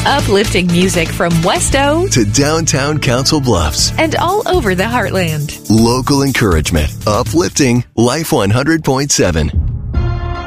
Uplifting music from Westo to downtown Council Bluffs and all over the Heartland. Local encouragement. Uplifting Life 100.7.